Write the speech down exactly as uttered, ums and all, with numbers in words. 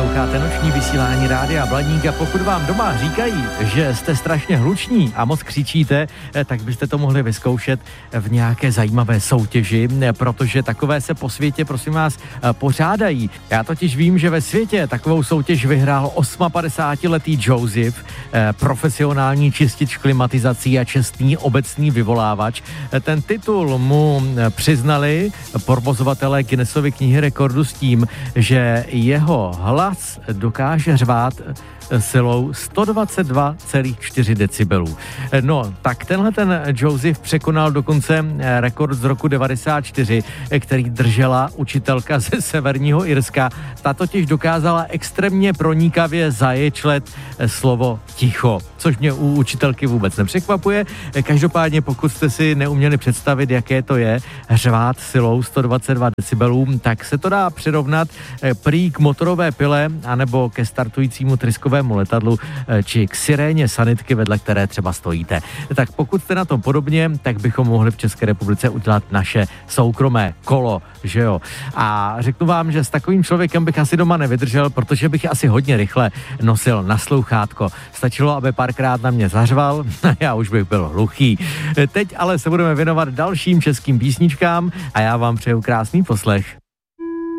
Posloucháte noční vysílání Rádia Blaník a pokud vám doma říkají, že jste strašně hluční a moc křičíte, tak byste to mohli vyzkoušet v nějaké zajímavé soutěži, protože takové se po světě, prosím vás, pořádají. Já totiž vím, že ve světě takovou soutěž vyhrál osmapadesátiletý Joseph, profesionální čistič klimatizací a čestný obecný vyvolávač. Ten titul mu přiznali provozovatelé Guinnessovy knihy rekordů s tím, že jeho hlas dokáže řvát silou sto dvacet dva celá čtyři decibelů. No, tak tenhle ten Joseph překonal dokonce rekord z roku devadesát čtyři, který držela učitelka ze Severního Irska. Ta totiž dokázala extrémně pronikavě zaječlet slovo ticho, což mě u učitelky vůbec nepřekvapuje. Každopádně, pokud jste si neuměli představit, jaké to je řvát silou sto dvacet dva decibelů, tak se to dá přirovnat prý k motorové pile anebo ke startujícímu tryskovému letadlu či k siréně sanitky, vedle které třeba stojíte. Tak pokud jste na tom podobně, tak bychom mohli v České republice udělat naše soukromé kolo, že jo. A řeknu vám, že s takovým člověkem bych asi doma nevydržel, protože bych asi hodně rychle nosil na slouchátko. Stačilo, aby párkrát na mě zařval a já už bych byl hluchý. Teď ale se budeme věnovat dalším českým písničkám a já vám přeju krásný poslech.